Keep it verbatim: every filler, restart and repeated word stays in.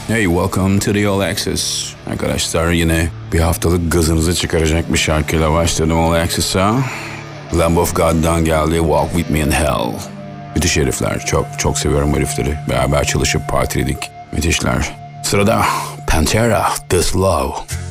Hey, welcome to the All Access. Arkadaşlar yine bir haftalık gazınızı çıkaracak bir şarkıyla başladım All Access'a. Lamb of God'dan geldi Walk With Me in Hell. Müthiş herifler. Çok çok seviyorum herifleri. Beraber çalışıp partiledik. Müthişler. Sırada Pantera, This Love.